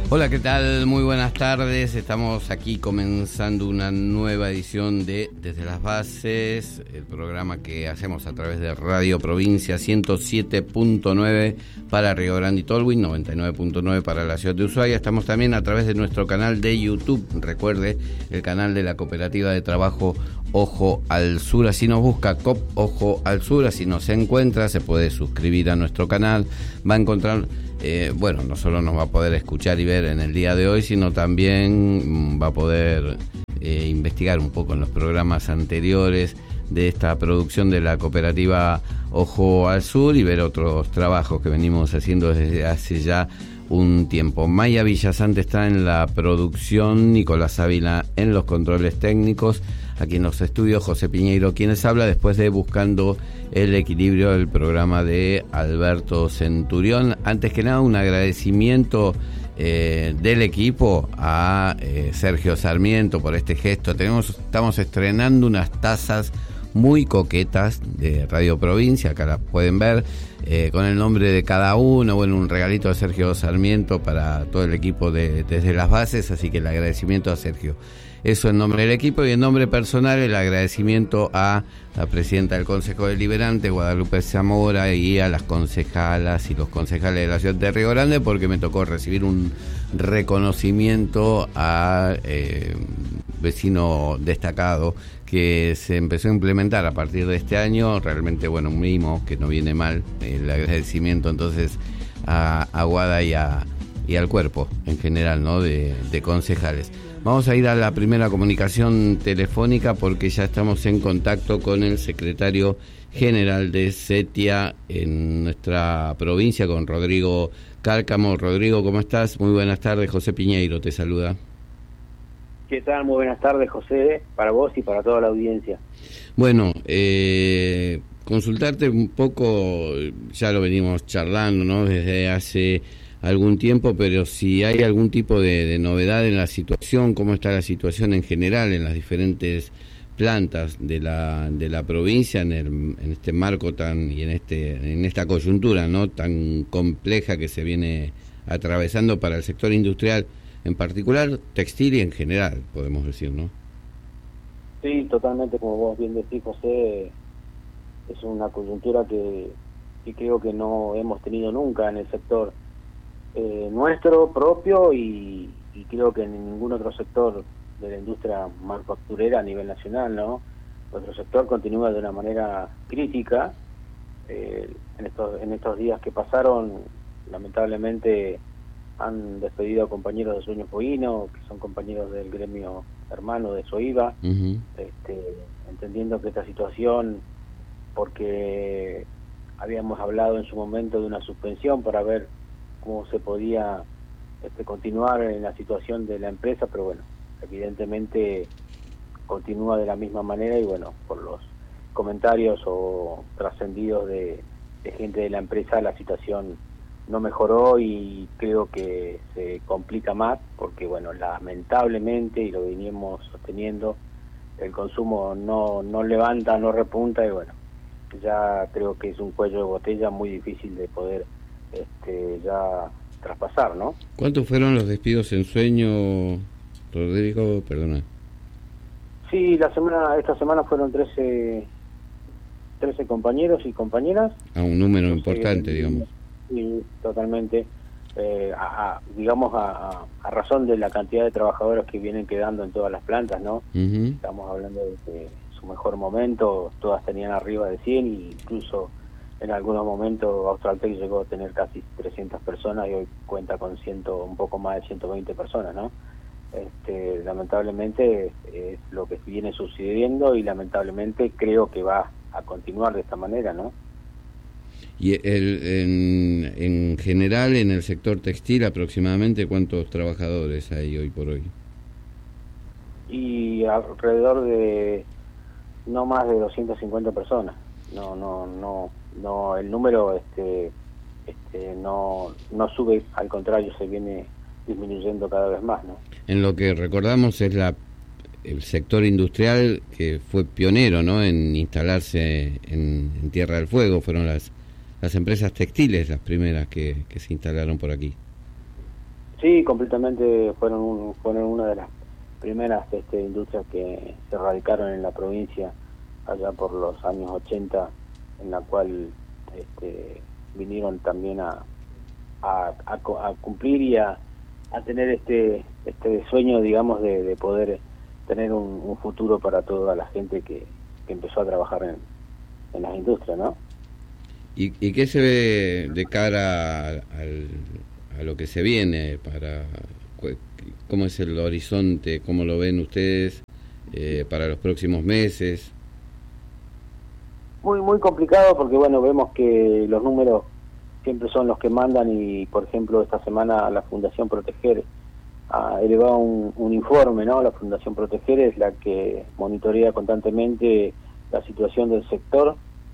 Hola, ¿qué tal? Muy buenas tardes. Estamos aquí comenzando una nueva edición de Desde las Bases, el programa que hacemos a través de Radio Provincia 107.9 para Río Grande y Tolwyn, 99.9 para la ciudad de Ushuaia. Estamos también a través de nuestro canal de YouTube. Recuerde, el canal de la Cooperativa de Trabajo Ojo al Sur. Así nos busca COP Ojo al Sur, así nos encuentra, se puede suscribir a nuestro canal, va a encontrar... no solo nos va a poder escuchar y ver en el día de hoy, sino también va a poder investigar un poco en los programas anteriores de esta producción de la cooperativa Ojo al Sur y ver otros trabajos que venimos haciendo desde hace ya un tiempo. Maya Villasante está en la producción, Nicolás Ávila en los controles técnicos, aquí en los estudios José Piñeiro quienes habla, después de Buscando el Equilibrio, del programa de Alberto Centurión. Antes que nada, un agradecimiento del equipo a Sergio Sarmiento por este gesto. Estamos estrenando unas tazas muy coquetas de Radio Provincia, acá las pueden ver, con el nombre de cada uno, un regalito de Sergio Sarmiento para todo el equipo de Desde las Bases, así que el agradecimiento a Sergio. Eso en nombre del equipo, y en nombre personal el agradecimiento a la presidenta del Consejo Deliberante, Guadalupe Zamora, y a las concejalas y los concejales de la ciudad de Río Grande, porque me tocó recibir un reconocimiento a vecino destacado que se empezó a implementar a partir de este año. Realmente, un mimo que no viene mal, el agradecimiento entonces a Guada y al cuerpo en general, ¿no?, de concejales. Vamos a ir a la primera comunicación telefónica porque ya estamos en contacto con el secretario general de CETIA en nuestra provincia, con Rodrigo Cárcamo. Rodrigo, ¿cómo estás? Muy buenas tardes. José Piñeiro te saluda. ¿Qué tal? Muy buenas tardes, José, para vos y para toda la audiencia. Consultarte un poco, ya lo venimos charlando, ¿no?, desde hace algún tiempo, pero si hay algún tipo de novedad en la situación, cómo está la situación en general en las diferentes plantas de la provincia en este marco y en esta coyuntura, ¿no?, tan compleja que se viene atravesando para el sector industrial, en particular textil y en general, podemos decir, ¿no? Sí, totalmente, como vos bien decís, José, es una coyuntura que creo que no hemos tenido nunca en el sector nuestro propio, y creo que en ningún otro sector de la industria manufacturera a nivel nacional, ¿no? Nuestro sector continúa de una manera crítica. En estos días que pasaron, lamentablemente han despedido a compañeros de Sueños Boino, que son compañeros del gremio hermano de SOIVA, entendiendo que esta situación, porque habíamos hablado en su momento de una suspensión para ver cómo se podía continuar en la situación de la empresa, pero evidentemente continúa de la misma manera, y por los comentarios o trascendidos de gente de la empresa, la situación no mejoró y creo que se complica más, porque lamentablemente, y lo venimos sosteniendo, el consumo no levanta, no repunta, y ya creo que es un cuello de botella muy difícil de poder ya traspasar, ¿no? ¿Cuántos fueron los despidos en Sueño, Rodrigo? Perdona. Sí, esta semana fueron 13 compañeros y compañeras. Un número importante, digamos. Sí, totalmente. A razón de la cantidad de trabajadores que vienen quedando en todas las plantas, ¿no? Uh-huh. Estamos hablando de que su mejor momento todas tenían arriba de 100, e incluso en algunos momentos Australtec llegó a tener casi 300 personas y hoy cuenta con un poco más de 120 personas, ¿no? Lamentablemente es lo que viene sucediendo, y lamentablemente creo que va a continuar de esta manera, ¿no? Y en general en el sector textil, aproximadamente ¿cuántos trabajadores hay hoy por hoy? Y alrededor de no más de 250 personas. No, el número no sube, al contrario, se viene disminuyendo cada vez más, ¿no? En lo que recordamos es el sector industrial que fue pionero, ¿no?, en instalarse en Tierra del Fuego. Fueron las empresas textiles las primeras que se instalaron por aquí. Sí, completamente fueron una de las primeras industrias que se radicaron en la provincia allá por los años 80, en la cual vinieron también a cumplir y a tener este sueño, digamos, de poder tener un futuro para toda la gente que empezó a trabajar en las industrias, ¿no? ¿Y qué se ve de cara a lo que se viene? ¿Cómo es el horizonte? ¿Cómo lo ven ustedes para los próximos meses? Muy complicado, porque bueno, vemos que los números siempre son los que mandan, y por ejemplo esta semana la Fundación Proteger ha elevado un informe, ¿no? La Fundación Proteger es la que monitorea constantemente la situación del sector,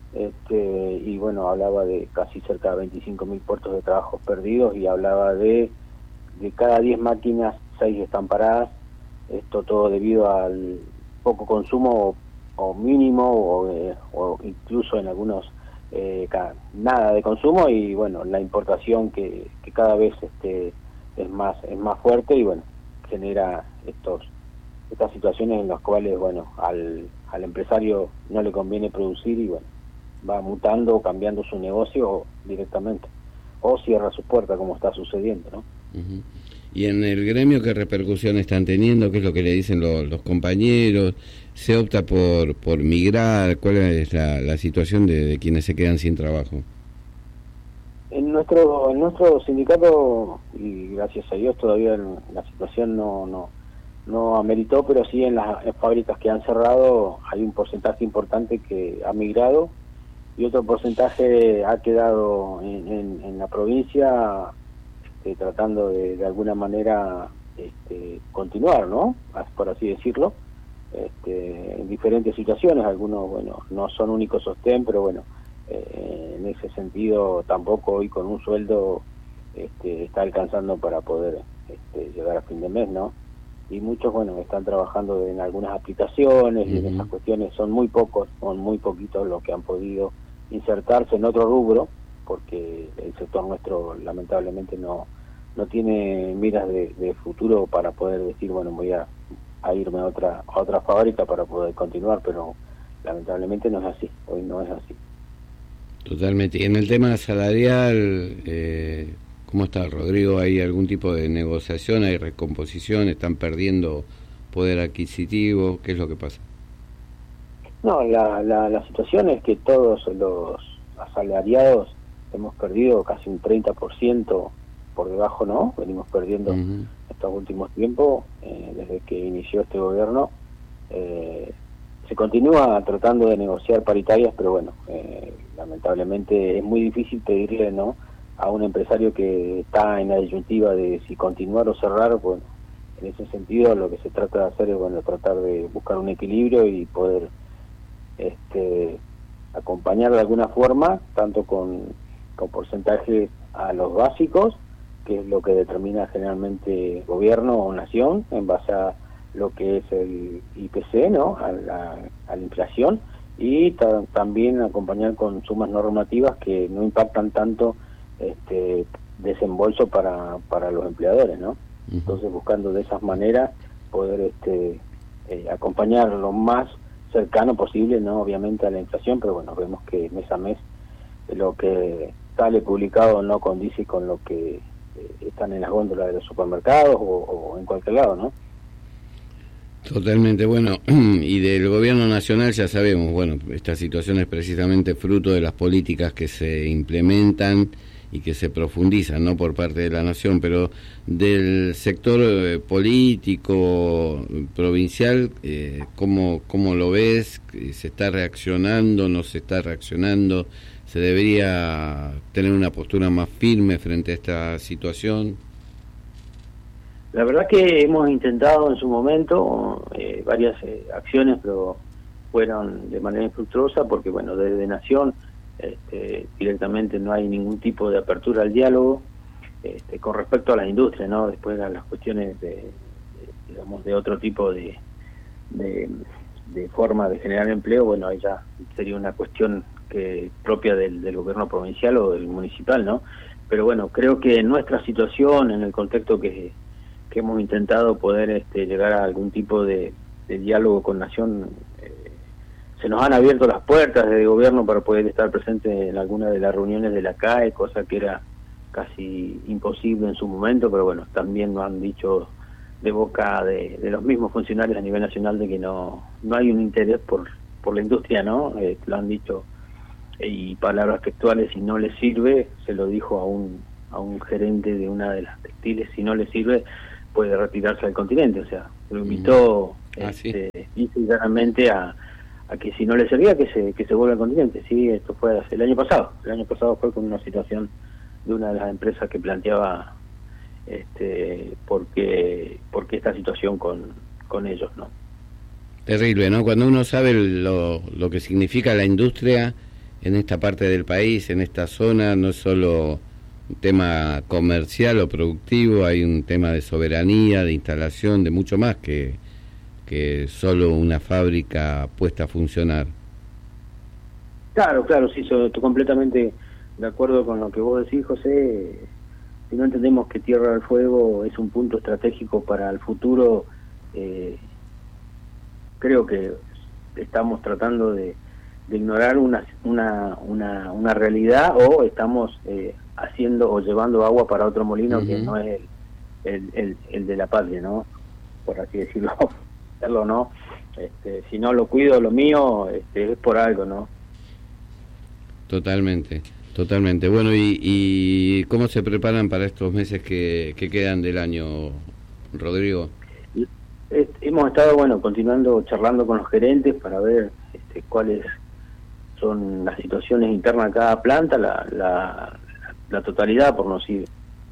y bueno, hablaba de casi cerca de 25.000 puestos de trabajo perdidos, y hablaba de cada 10 máquinas, 6 están paradas. Esto todo debido al poco consumo o mínimo o incluso en algunos nada de consumo, y bueno, la importación que cada vez es más fuerte, y bueno, genera estas situaciones en las cuales bueno, al empresario no le conviene producir, y bueno, va mutando o cambiando su negocio directamente, o cierra su puerta, como está sucediendo, ¿no? Uh-huh. ¿Y en el gremio qué repercusión están teniendo? ¿Qué es lo que le dicen los compañeros? ¿Se opta por migrar? ¿Cuál es la situación de quienes se quedan sin trabajo? En nuestro sindicato, y gracias a Dios todavía la situación no ameritó, pero sí en las fábricas que han cerrado hay un porcentaje importante que ha migrado, y otro porcentaje ha quedado en la provincia, tratando de alguna manera continuar, ¿no? Por así decirlo, en diferentes situaciones. Algunos, bueno, no son únicos sostén, pero bueno, en ese sentido tampoco hoy con un sueldo está alcanzando para poder llegar a fin de mes, ¿no? Y muchos, bueno, están trabajando en algunas aplicaciones, y en esas cuestiones son muy poquitos los que han podido insertarse en otro rubro, porque el sector nuestro lamentablemente no tiene miras de futuro para poder decir, bueno, voy a irme a otra fábrica para poder continuar, pero lamentablemente no es así, hoy no es así. Totalmente. Y en el tema salarial, ¿cómo está, Rodrigo? ¿Hay algún tipo de negociación? ¿Hay recomposición? ¿Están perdiendo poder adquisitivo? ¿Qué es lo que pasa? No, la situación es que todos los asalariados hemos perdido casi un 30% por debajo, ¿no? Venimos perdiendo estos últimos tiempos, desde que inició este gobierno. Se continúa tratando de negociar paritarias, pero bueno, lamentablemente es muy difícil pedirle, ¿no?, a un empresario que está en la disyuntiva de si continuar o cerrar. Bueno, en ese sentido lo que se trata de hacer es, bueno, tratar de buscar un equilibrio y poder acompañar de alguna forma, tanto con porcentajes a los básicos, que es lo que determina generalmente gobierno o nación, en base a lo que es el IPC, ¿no?, a la inflación, y también acompañar con sumas normativas que no impactan tanto desembolso para los empleadores, ¿no? Entonces, buscando de esas maneras poder acompañar lo más cercano posible, no obviamente a la inflación, pero bueno, vemos que mes a mes lo que sale publicado no condice con lo que están en las góndolas de los supermercados o en cualquier lado, ¿no? Totalmente. Bueno, y del gobierno nacional ya sabemos, bueno, esta situación es precisamente fruto de las políticas que se implementan y que se profundizan, ¿no?, por parte de la nación, pero del sector político provincial, ¿cómo lo ves? ¿Se está reaccionando? ¿No se está reaccionando? ¿Se debería tener una postura más firme frente a esta situación? La verdad que hemos intentado en su momento varias acciones, pero fueron de manera infructuosa, porque bueno, desde Nación directamente no hay ningún tipo de apertura al diálogo con respecto a la industria, ¿no? Después a las cuestiones digamos, de otro tipo de forma de generar empleo, bueno, ahí ya sería una cuestión propia del gobierno provincial o del municipal, ¿no? pero bueno, creo que en nuestra situación, en el contexto que hemos intentado poder llegar a algún tipo de diálogo con Nación, se nos han abierto las puertas del gobierno para poder estar presente en alguna de las reuniones de la CAE, cosa que era casi imposible en su momento, pero bueno, también nos han dicho de boca de los mismos funcionarios a nivel nacional de que no hay un interés por la industria, ¿no? Lo han dicho, y palabras textuales, si no le sirve, se lo dijo a un gerente de una de las textiles, si no le sirve puede retirarse del continente, o sea, lo invitó sinceramente a que si no le servía que se vuelva al continente. Sí, esto fue el año pasado fue con una situación de una de las empresas que planteaba por qué esta situación con ellos, ¿no? Terrible, ¿no? Cuando uno sabe lo que significa la industria en esta parte del país, en esta zona, no es solo un tema comercial o productivo, hay un tema de soberanía, de instalación, de mucho más que solo una fábrica puesta a funcionar. Claro, sí, estoy completamente de acuerdo con lo que vos decís, José. Si no entendemos que Tierra del Fuego es un punto estratégico para el futuro, creo que estamos tratando de ignorar una realidad, o estamos haciendo o llevando agua para otro molino que no es el de la patria, ¿no? Por así decirlo, ¿no? Si no lo cuido, lo mío, es por algo, ¿no? Totalmente. Bueno, ¿y cómo se preparan para estos meses que quedan del año, Rodrigo? Hemos estado, continuando charlando con los gerentes para ver cuáles son las situaciones internas de cada planta, la totalidad, por no decir,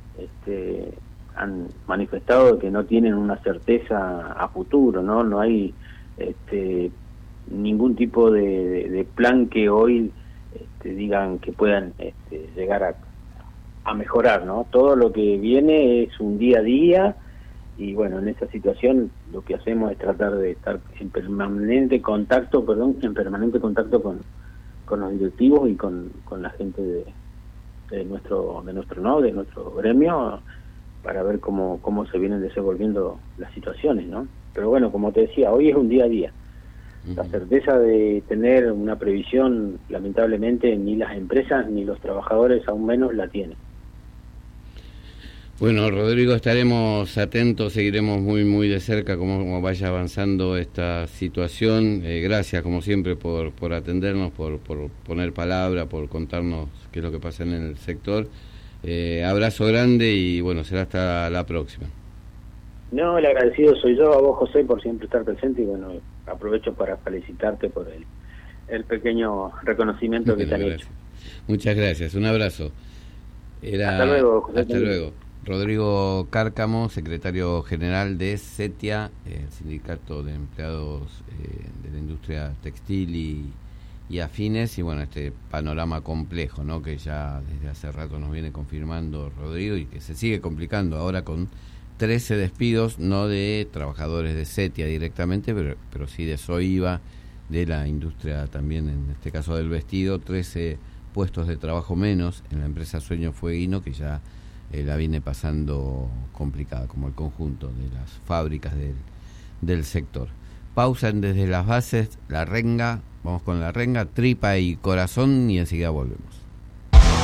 han manifestado que no tienen una certeza a futuro, no hay ningún tipo de plan que hoy digan que puedan llegar a mejorar, ¿no? Todo lo que viene es un día a día, y bueno, en esta situación lo que hacemos es tratar de estar en permanente contacto con los directivos y con la gente de nuestro gremio, para ver cómo se vienen desenvolviendo las situaciones, ¿no? Pero bueno, como te decía, hoy es un día a día. La certeza de tener una previsión, lamentablemente, ni las empresas ni los trabajadores aún menos la tienen. Bueno, Rodrigo, estaremos atentos, seguiremos muy de cerca cómo vaya avanzando esta situación. Gracias, como siempre, por atendernos, por poner palabra, por contarnos qué es lo que pasa en el sector. Abrazo grande y bueno, será hasta la próxima. No, el agradecido soy yo, a vos, José, por siempre estar presente, y bueno, aprovecho para felicitarte por el pequeño reconocimiento que te han hecho. Muchas gracias, un abrazo. Hasta luego, José. Hasta luego. Rodrigo Cárcamo, secretario general de CETIA, el Sindicato de Empleados de la Industria Textil y afines, y bueno, este panorama complejo, ¿no?, que ya desde hace rato nos viene confirmando Rodrigo, y que se sigue complicando ahora con 13 despidos, no de trabajadores de CETIA directamente, pero sí de SOIVA, de la industria también, en este caso del vestido, 13 puestos de trabajo menos en la empresa Sueño Fueguino, que ya la viene pasando complicada, como el conjunto de las fábricas del sector. Pausa en Desde las Bases, La Renga, vamos con La Renga, Tripa y Corazón, y enseguida volvemos.